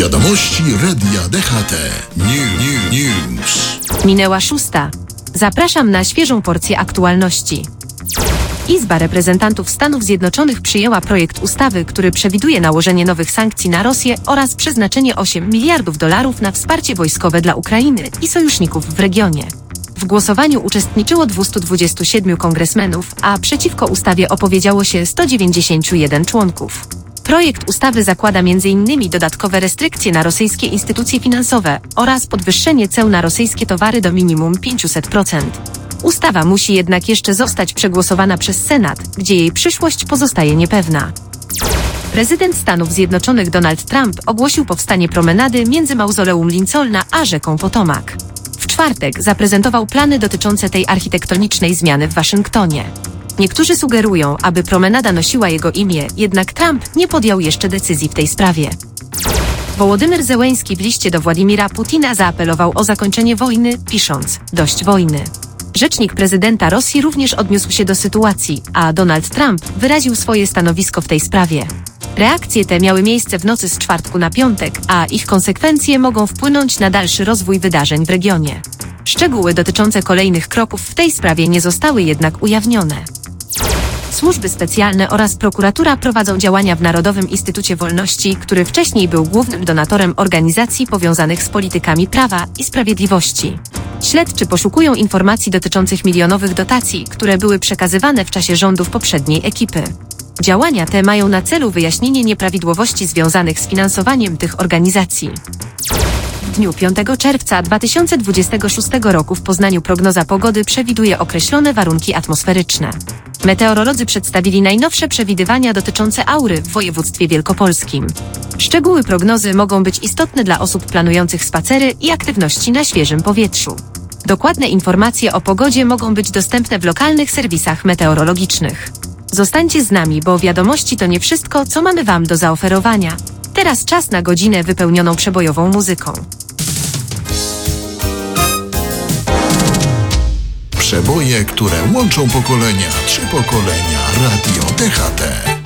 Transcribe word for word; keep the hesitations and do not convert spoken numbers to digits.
Wiadomości Radia D H T. New, new, news. Minęła szósta. Zapraszam na świeżą porcję aktualności. Izba Reprezentantów Stanów Zjednoczonych przyjęła projekt ustawy, który przewiduje nałożenie nowych sankcji na Rosję oraz przeznaczenie osiem miliardów dolarów na wsparcie wojskowe dla Ukrainy i sojuszników w regionie. W głosowaniu uczestniczyło dwieście dwadzieścia siedem kongresmenów, a przeciwko ustawie opowiedziało się sto dziewięćdziesiąt jeden członków. Projekt ustawy zakłada między innymi dodatkowe restrykcje na rosyjskie instytucje finansowe oraz podwyższenie ceł na rosyjskie towary do minimum pięćset procent. Ustawa musi jednak jeszcze zostać przegłosowana przez Senat, gdzie jej przyszłość pozostaje niepewna. Prezydent Stanów Zjednoczonych Donald Trump ogłosił powstanie promenady między mauzoleum Lincolna a rzeką Potomac. W czwartek zaprezentował plany dotyczące tej architektonicznej zmiany w Waszyngtonie. Niektórzy sugerują, aby promenada nosiła jego imię, jednak Trump nie podjął jeszcze decyzji w tej sprawie. Wołodymyr Zełenski w liście do Władimira Putina zaapelował o zakończenie wojny, pisząc: dość wojny. Rzecznik prezydenta Rosji również odniósł się do sytuacji, a Donald Trump wyraził swoje stanowisko w tej sprawie. Reakcje te miały miejsce w nocy z czwartku na piątek, a ich konsekwencje mogą wpłynąć na dalszy rozwój wydarzeń w regionie. Szczegóły dotyczące kolejnych kroków w tej sprawie nie zostały jednak ujawnione. Służby specjalne oraz prokuratura prowadzą działania w Narodowym Instytucie Wolności, który wcześniej był głównym donatorem organizacji powiązanych z politykami prawa i sprawiedliwości. Śledczy poszukują informacji dotyczących milionowych dotacji, które były przekazywane w czasie rządów poprzedniej ekipy. Działania te mają na celu wyjaśnienie nieprawidłowości związanych z finansowaniem tych organizacji. W dniu piątego czerwca dwa tysiące dwudziestego szóstego roku w Poznaniu prognoza pogody przewiduje określone warunki atmosferyczne. Meteorolodzy przedstawili najnowsze przewidywania dotyczące aury w województwie wielkopolskim. Szczegóły prognozy mogą być istotne dla osób planujących spacery i aktywności na świeżym powietrzu. Dokładne informacje o pogodzie mogą być dostępne w lokalnych serwisach meteorologicznych. Zostańcie z nami, bo wiadomości to nie wszystko, co mamy Wam do zaoferowania. Teraz czas na godzinę wypełnioną przebojową muzyką. Przeboje, które łączą pokolenia. Trzy pokolenia. Radio D H T.